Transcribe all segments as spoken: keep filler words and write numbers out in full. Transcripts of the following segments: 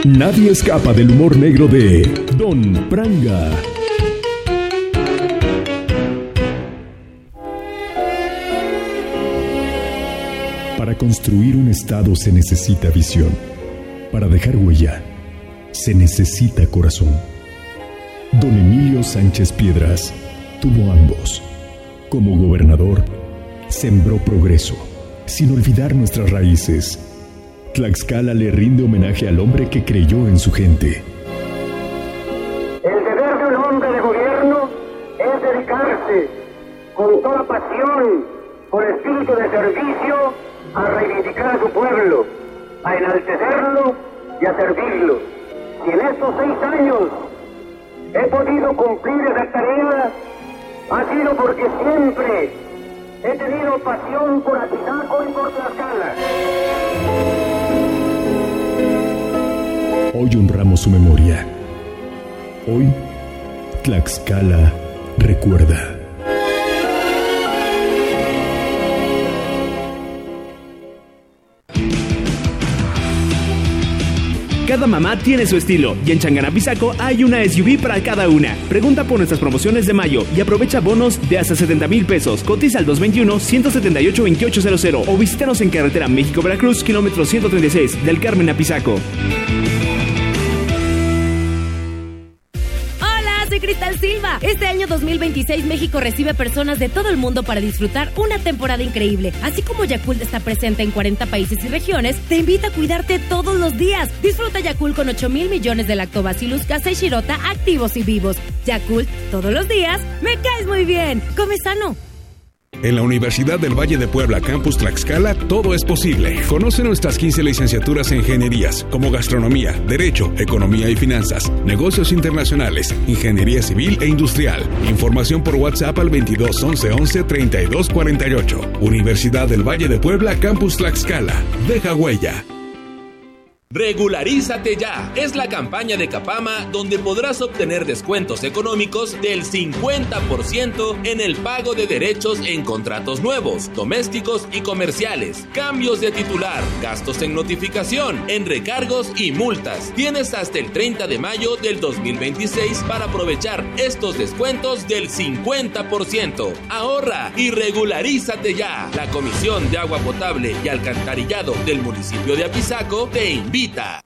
Nadie escapa del humor negro de Don Pranga. Para construir un estado se necesita visión. Para dejar huella, se necesita corazón. Don Emilio Sánchez Piedras tuvo ambos. Como gobernador, sembró progreso, sin olvidar nuestras raíces. Tlaxcala le rinde homenaje al hombre que creyó en su gente. El deber de un hombre de gobierno es dedicarse con toda pasión, con espíritu de servicio, a reivindicar a su pueblo, a enaltecerlo y a servirlo. Y en estos seis años he podido cumplir esa tarea, ha sido porque siempre he tenido pasión por Apizaco y por Tlaxcala. Hoy honramos su memoria. Hoy, Tlaxcala recuerda. Cada mamá tiene su estilo y en Changanapizaco hay una S U V para cada una. Pregunta por nuestras promociones de mayo y aprovecha bonos de hasta setenta mil pesos. Cotiza al dos veintiuno, ciento setenta y ocho, veintiocho cero cero o visítanos en carretera México-Veracruz, kilómetro ciento treinta y seis, del Carmen a Apizaco. Soy Cristal Silva. Este año dos mil veintiséis México recibe personas de todo el mundo para disfrutar una temporada increíble. Así como Yakult está presente en cuarenta países y regiones, te invita a cuidarte todos los días. Disfruta Yakult con ocho mil millones de Lactobacillus casei shirota activos y vivos. Yakult, todos los días, me caes muy bien. Come sano. En la Universidad del Valle de Puebla, Campus Tlaxcala, todo es posible. Conoce nuestras quince licenciaturas en ingenierías, como gastronomía, derecho, economía y finanzas, negocios internacionales, ingeniería civil e industrial. Información por WhatsApp al veintidós, once, once, treinta y dos, cuarenta y ocho. Universidad del Valle de Puebla, Campus Tlaxcala. Deja huella. Regularízate ya. Es la campaña de Capama donde podrás obtener descuentos económicos del cincuenta por ciento en el pago de derechos en contratos nuevos, domésticos y comerciales, cambios de titular, gastos en notificación, en recargos y multas. Tienes hasta el treinta de mayo del dos mil veintiséis para aprovechar estos descuentos del cincuenta por ciento. Ahorra y regularízate ya. La Comisión de Agua Potable y Alcantarillado del municipio de Apizaco te invita.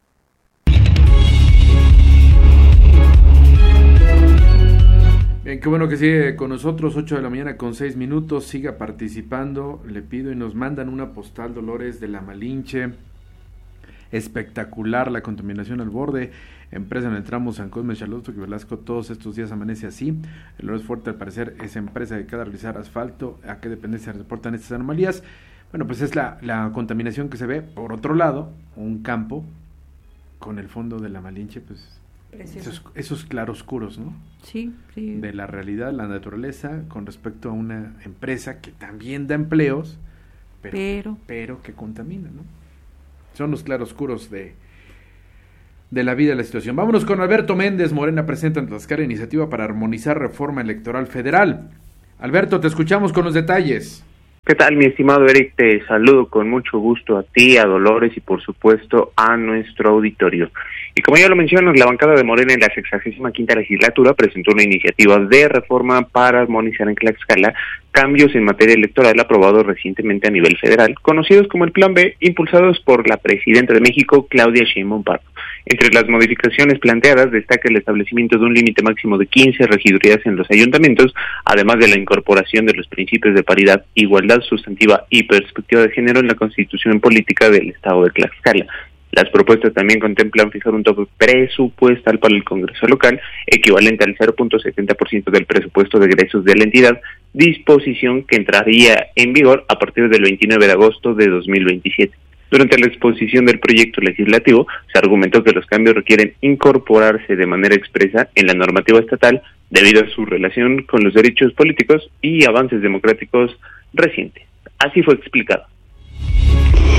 Bien, qué bueno que sigue con nosotros, ocho de la mañana con seis minutos, siga participando, le pido, y nos mandan una postal, Dolores de la Malinche, espectacular la contaminación al borde, empresa en el tramo San Cosme, Xalotl y Velasco, todos estos días amanece así, el olor es fuerte, al parecer es empresa dedicada a realizar asfalto, ¿a qué dependencia reportan estas anomalías? Bueno, pues es la, la contaminación que se ve. Por otro lado, un campo con el fondo de la Malinche, pues esos, esos claroscuros, ¿no? Sí, sí. De la realidad, la naturaleza, con respecto a una empresa que también da empleos, pero, pero, pero que contamina, ¿no? Son los claroscuros de, de la vida y la situación. Vámonos con Alberto Méndez. Morena presenta en Tlaxcala iniciativa para armonizar reforma electoral federal. Alberto, te escuchamos con los detalles. ¿Qué tal, mi estimado Eric? Te saludo con mucho gusto a ti, a Dolores y por supuesto a nuestro auditorio. Y como ya lo mencionas, la bancada de Morena en la sexagésima quinta legislatura presentó una iniciativa de reforma para armonizar en Tlaxcala cambios en materia electoral aprobados recientemente a nivel federal, conocidos como el Plan B, impulsados por la presidenta de México, Claudia Sheinbaum Pardo. Entre las modificaciones planteadas destaca el establecimiento de un límite máximo de quince regidurías en los ayuntamientos, además de la incorporación de los principios de paridad, igualdad sustantiva y perspectiva de género en la Constitución Política del Estado de Tlaxcala. Las propuestas también contemplan fijar un tope presupuestal para el Congreso local, equivalente al cero punto setenta por ciento del presupuesto de egresos de la entidad, disposición que entraría en vigor a partir del veintinueve de agosto de dos mil veintisiete. Durante la exposición del proyecto legislativo, se argumentó que los cambios requieren incorporarse de manera expresa en la normativa estatal debido a su relación con los derechos políticos y avances democráticos recientes. Así fue explicado.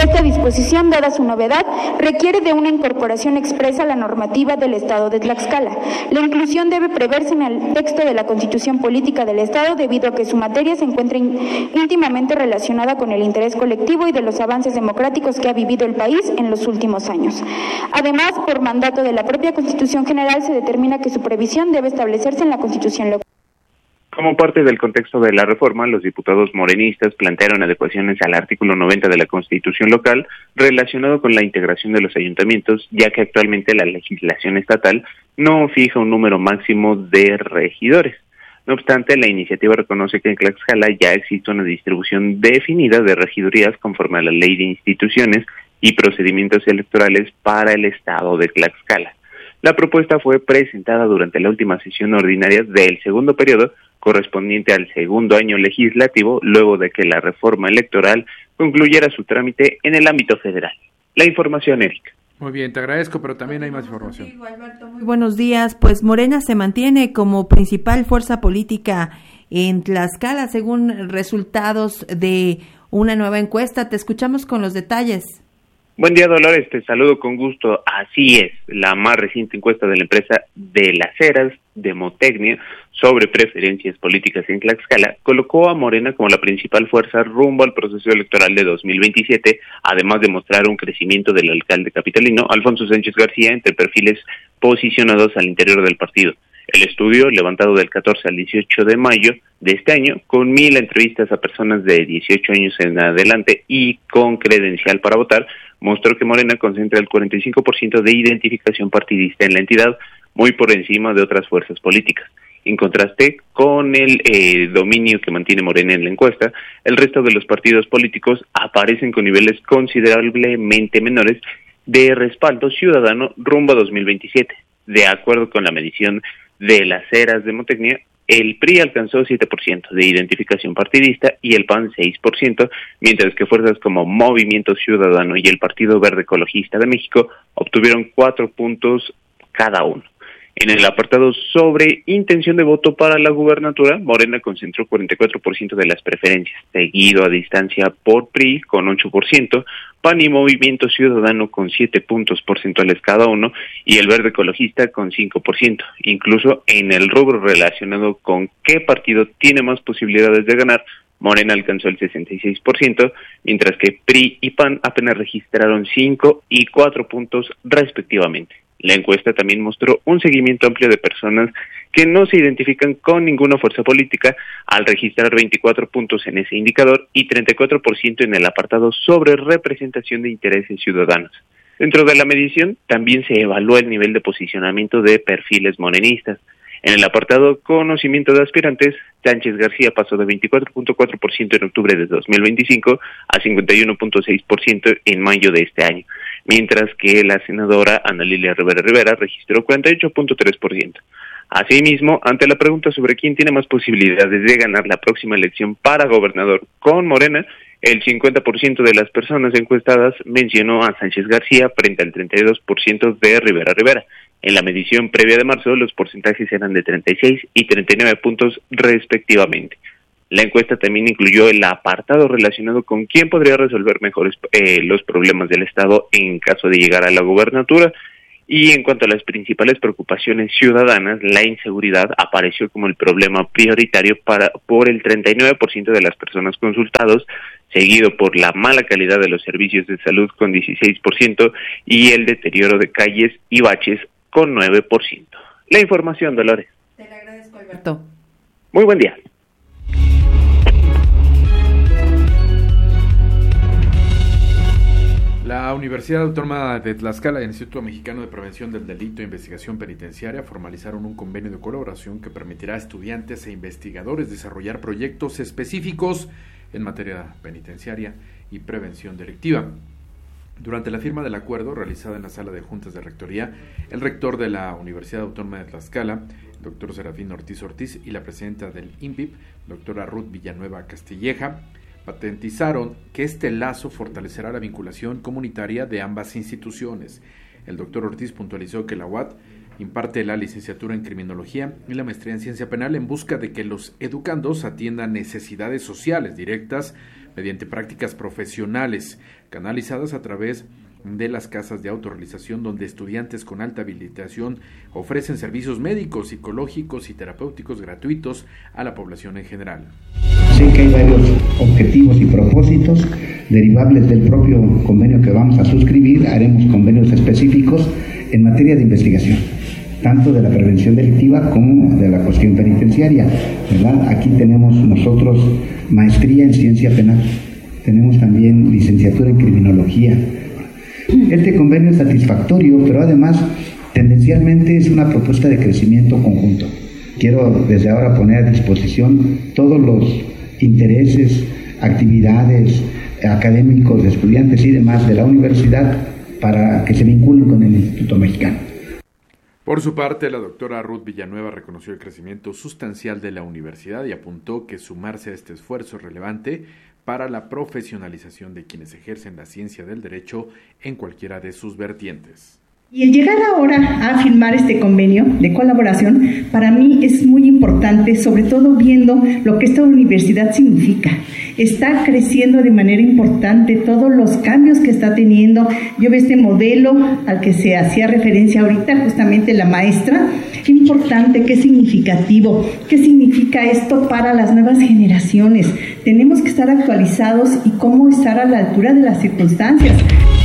Esta disposición, dada su novedad, requiere de una incorporación expresa a la normativa del Estado de Tlaxcala. La inclusión debe preverse en el texto de la Constitución Política del Estado debido a que su materia se encuentra íntimamente relacionada con el interés colectivo y de los avances democráticos que ha vivido el país en los últimos años. Además, por mandato de la propia Constitución General se determina que su previsión debe establecerse en la Constitución local. Como parte del contexto de la reforma, los diputados morenistas plantearon adecuaciones al artículo noventa de la Constitución local relacionado con la integración de los ayuntamientos, ya que actualmente la legislación estatal no fija un número máximo de regidores. No obstante, la iniciativa reconoce que en Tlaxcala ya existe una distribución definida de regidurías conforme a la Ley de Instituciones y Procedimientos Electorales para el Estado de Tlaxcala. La propuesta fue presentada durante la última sesión ordinaria del segundo periodo, correspondiente al segundo año legislativo, luego de que la reforma electoral concluyera su trámite en el ámbito federal. La información, Erika. Muy bien, te agradezco, pero también hay más información. Muy buenos días. Pues Morena se mantiene como principal fuerza política en Tlaxcala, según resultados de una nueva encuesta. Te escuchamos con los detalles. Buen día, Dolores, te saludo con gusto. Así es, la más reciente encuesta de la empresa de las Heras, Demotecnia, sobre preferencias políticas en Tlaxcala, colocó a Morena como la principal fuerza rumbo al proceso electoral de dos mil veintisiete, además de mostrar un crecimiento del alcalde capitalino, Alfonso Sánchez García, entre perfiles posicionados al interior del partido. El estudio, levantado del catorce al dieciocho de mayo de este año, con mil entrevistas a personas de dieciocho años en adelante y con credencial para votar, mostró que Morena concentra el cuarenta y cinco por ciento de identificación partidista en la entidad, muy por encima de otras fuerzas políticas. En contraste con el eh, dominio que mantiene Morena en la encuesta, el resto de los partidos políticos aparecen con niveles considerablemente menores de respaldo ciudadano rumbo a dos mil veintisiete. De acuerdo con la medición de las Heras de Demotecnia, el P R I alcanzó siete por ciento de identificación partidista y el P A N seis por ciento, mientras que fuerzas como Movimiento Ciudadano y el Partido Verde Ecologista de México obtuvieron cuatro puntos cada uno. En el apartado sobre intención de voto para la gubernatura, Morena concentró cuarenta y cuatro por ciento de las preferencias, seguido a distancia por P R I con ocho por ciento, P A N y Movimiento Ciudadano con siete puntos porcentuales cada uno y el Verde Ecologista con cinco por ciento. Incluso en el rubro relacionado con qué partido tiene más posibilidades de ganar, Morena alcanzó el sesenta y seis por ciento, mientras que P R I y P A N apenas registraron cinco y cuatro puntos respectivamente. La encuesta también mostró un seguimiento amplio de personas que no se identifican con ninguna fuerza política, al registrar veinticuatro puntos en ese indicador y treinta y cuatro por ciento en el apartado sobre representación de intereses ciudadanos. Dentro de la medición también se evaluó el nivel de posicionamiento de perfiles morenistas. En el apartado conocimiento de aspirantes, Sánchez García pasó de veinticuatro punto cuatro por ciento en octubre de dos mil veinticinco a cincuenta y uno punto seis por ciento en mayo de este año, mientras que la senadora Ana Lilia Rivera Rivera registró cuarenta y ocho punto tres por ciento. Asimismo, ante la pregunta sobre quién tiene más posibilidades de ganar la próxima elección para gobernador con Morena, el cincuenta por ciento de las personas encuestadas mencionó a Sánchez García frente al treinta y dos por ciento de Rivera Rivera. En la medición previa de marzo, los porcentajes eran de treinta y seis y treinta y nueve puntos respectivamente. La encuesta también incluyó el apartado relacionado con quién podría resolver mejores eh, los problemas del Estado en caso de llegar a la gubernatura. Y en cuanto a las principales preocupaciones ciudadanas, la inseguridad apareció como el problema prioritario para por el treinta y nueve por ciento de las personas consultados, seguido por la mala calidad de los servicios de salud con dieciséis por ciento y el deterioro de calles y baches con nueve por ciento. La información, Dolores. Te le agradezco, Alberto. Muy buen día. La Universidad Autónoma de Tlaxcala y el Instituto Mexicano de Prevención del Delito e Investigación Penitenciaria formalizaron un convenio de colaboración que permitirá a estudiantes e investigadores desarrollar proyectos específicos en materia penitenciaria y prevención delictiva. Durante la firma del acuerdo realizada en la sala de juntas de rectoría, el rector de la Universidad Autónoma de Tlaxcala, doctor Serafín Ortiz Ortiz, y la presidenta del I N P I P, doctora Ruth Villanueva Castilleja, patentizaron que este lazo fortalecerá la vinculación comunitaria de ambas instituciones. El doctor Ortiz puntualizó que la U A T imparte la licenciatura en Criminología y la maestría en Ciencia Penal en busca de que los educandos atiendan necesidades sociales directas mediante prácticas profesionales, canalizadas a través de las casas de autorrealización, donde estudiantes con alta habilitación ofrecen servicios médicos, psicológicos y terapéuticos gratuitos a la población en general. Sé que hay varios objetivos y propósitos derivables del propio convenio que vamos a suscribir. Haremos convenios específicos en materia de investigación, tanto de la prevención delictiva como de la cuestión penitenciaria, ¿verdad? Aquí tenemos nosotros maestría en ciencia penal, tenemos también licenciatura en criminología. Este convenio es satisfactorio, pero además tendencialmente es una propuesta de crecimiento conjunto. Quiero desde ahora poner a disposición todos los intereses, actividades académicos de estudiantes y demás de la universidad para que se vinculen con el Instituto Mexicano. Por su parte, la doctora Ruth Villanueva reconoció el crecimiento sustancial de la universidad y apuntó que sumarse a este esfuerzo es relevante para la profesionalización de quienes ejercen la ciencia del derecho en cualquiera de sus vertientes. Y el llegar ahora a firmar este convenio de colaboración para mí es muy importante, sobre todo viendo lo que esta universidad significa. Está creciendo de manera importante, todos los cambios que está teniendo. Yo veo este modelo al que se hacía referencia ahorita, justamente la maestra. Qué importante, qué significativo, qué significa esto para las nuevas generaciones. Tenemos que estar actualizados y cómo estar a la altura de las circunstancias.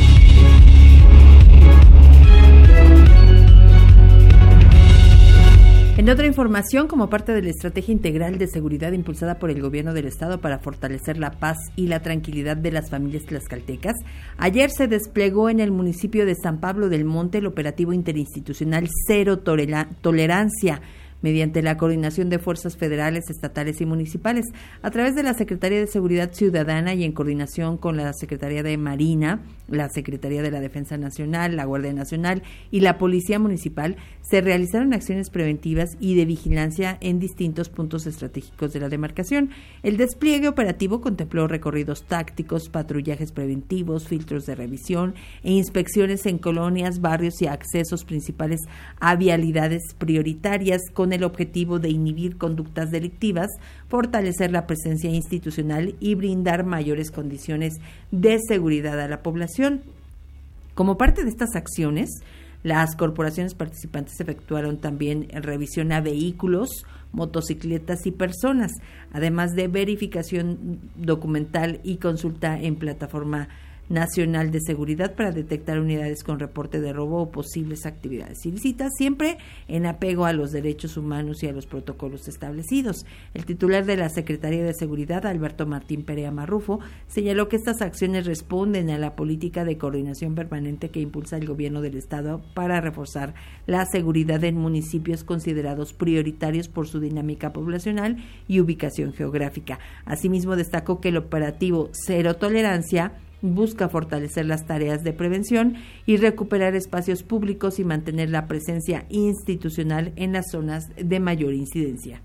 En otra información, como parte de la estrategia integral de seguridad impulsada por el gobierno del estado para fortalecer la paz y la tranquilidad de las familias tlaxcaltecas, ayer se desplegó en el municipio de San Pablo del Monte el operativo interinstitucional Cero Tolerancia, mediante la coordinación de fuerzas federales, estatales y municipales, a través de la Secretaría de Seguridad Ciudadana y en coordinación con la Secretaría de Marina, la Secretaría de la Defensa Nacional, la Guardia Nacional y la Policía Municipal, se realizaron acciones preventivas y de vigilancia en distintos puntos estratégicos de la demarcación. El despliegue operativo contempló recorridos tácticos, patrullajes preventivos, filtros de revisión e inspecciones en colonias, barrios y accesos principales a vialidades prioritarias, con el objetivo de inhibir conductas delictivas, fortalecer la presencia institucional y brindar mayores condiciones de seguridad a la población. Como parte de estas acciones, las corporaciones participantes efectuaron también revisión a vehículos, motocicletas y personas, además de verificación documental y consulta en plataforma nacional de seguridad para detectar unidades con reporte de robo o posibles actividades ilícitas, siempre en apego a los derechos humanos y a los protocolos establecidos. El titular de la Secretaría de Seguridad, Alberto Martín Perea Marrufo, señaló que estas acciones responden a la política de coordinación permanente que impulsa el gobierno del estado para reforzar la seguridad en municipios considerados prioritarios por su dinámica poblacional y ubicación geográfica. Asimismo, destacó que el operativo Cero Tolerancia busca fortalecer las tareas de prevención y recuperar espacios públicos y mantener la presencia institucional en las zonas de mayor incidencia.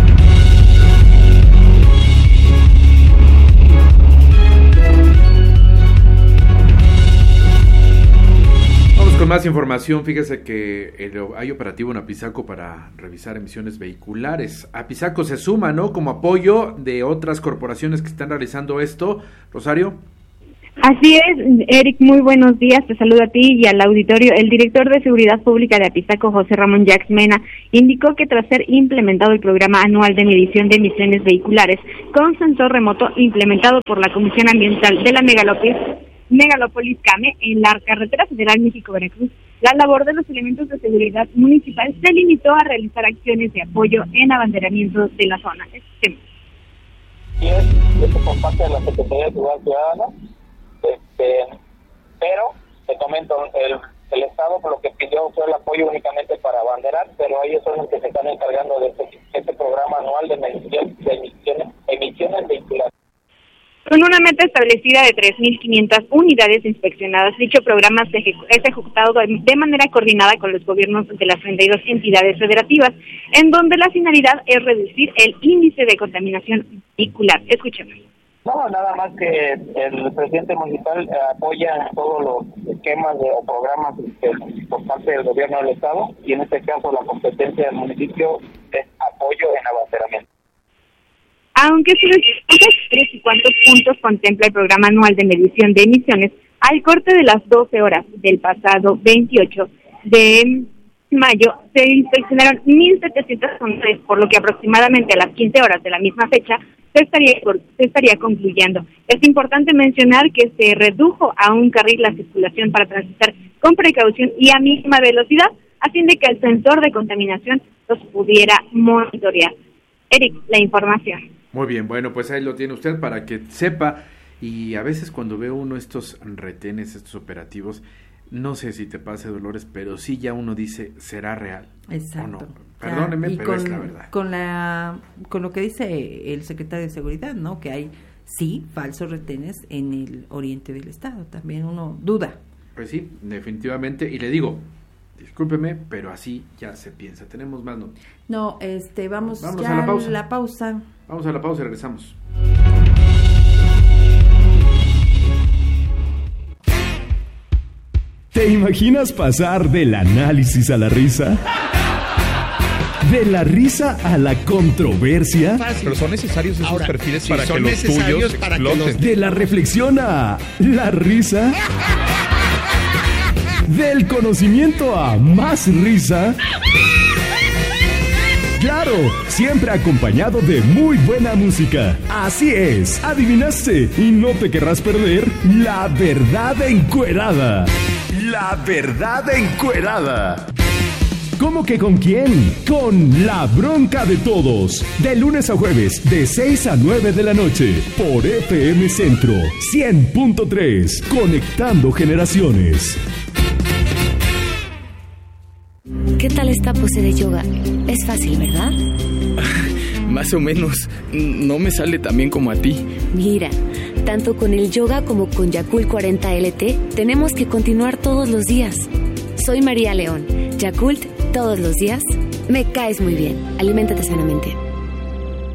Vamos con más información. Fíjese que el, hay operativo en Apizaco para revisar emisiones vehiculares. Apizaco se suma, ¿no?, como apoyo de otras corporaciones que están realizando esto. Rosario. Así es, Eric, muy buenos días, te saludo a ti y al auditorio. El director de Seguridad Pública de Apizaco, José Ramón Yax Mena, indicó que tras ser implementado el programa anual de medición de emisiones vehiculares con sensor remoto implementado por la Comisión Ambiental de la Megalópolis, Megalópolis CAME en la carretera federal México-Veracruz, la labor de los elementos de seguridad municipal se limitó a realizar acciones de apoyo en abanderamiento de la zona. Escuchemos. Y es, esto por parte de la Secretaría de Seguridad Ciudadana. Este, pero te comento, el, el Estado por lo que pidió fue el apoyo únicamente para abanderar, pero ellos son los que se están encargando de este, este programa anual de medición de emisiones, emisiones vehiculares. Con una meta establecida de tres mil quinientas unidades inspeccionadas, dicho programa se ejecu- es ejecutado de manera coordinada con los gobiernos de las treinta y dos entidades federativas, en donde la finalidad es reducir el índice de contaminación vehicular. Escuchemos. No, nada más que el presidente municipal eh, apoya todos los esquemas de, o programas este, por parte del gobierno del estado, y en este caso la competencia del municipio es apoyo en abanderamiento. Aunque se desconoce tres y cuántos puntos contempla el programa anual de medición de emisiones, al corte de las doce horas del pasado veintiocho de mayo se inspeccionaron mil setecientos unidades, por lo que aproximadamente a las quince horas de la misma fecha se estaría, se estaría concluyendo. Es importante mencionar que se redujo a un carril la circulación para transitar con precaución y a mínima velocidad, a fin de que el sensor de contaminación los pudiera monitorear. Eric, la información. Muy bien, bueno, pues ahí lo tiene usted para que sepa. Y a veces cuando veo uno estos retenes, estos operativos, no sé si te pase, Dolores, pero sí ya uno dice, ¿será real? Exacto. ¿O no? Perdóneme, y pero con, es la verdad. Con, la, con lo que dice el secretario de Seguridad, ¿no? Que hay, sí, falsos retenes en el oriente del estado. También uno duda. Pues sí, definitivamente. Y le digo, discúlpeme, pero así ya se piensa. Tenemos más noticias. No, este, vamos, vamos ya a la pausa. la pausa. Vamos a la pausa y regresamos. ¿Te imaginas pasar del análisis a la risa? ¿De la risa a la controversia? Pero son necesarios esos Ahora, perfiles sí, para que los tuyos para exploten. Que los... ¿De la reflexión a la risa? ¿Del conocimiento a más risa? Claro, siempre acompañado de muy buena música. Así es, adivinaste y no te querrás perder La Verdad Encuerada. La Verdad Encuerada. ¿Cómo que con quién? Con La Bronca de Todos. De lunes a jueves, de seis a nueve de la noche. Por F M Centro cien punto tres. Conectando generaciones. ¿Qué tal esta pose de yoga? Es fácil, ¿verdad? Más o menos. No me sale tan bien como a ti. Mira, tanto con el yoga como con Yakult cuarenta L T, tenemos que continuar todos los días. Soy María León. Yakult, todos los días. Me caes muy bien. Aliméntate sanamente.